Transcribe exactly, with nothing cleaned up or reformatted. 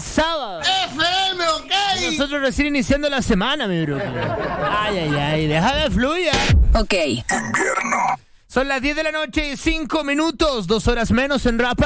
sábado. F M, ok. Y nosotros recién iniciando la semana, mi bro. Ay, ay, ay, déjame fluya. Ok. Invierno. Son las diez de la noche y cinco minutos, dos horas menos en Rap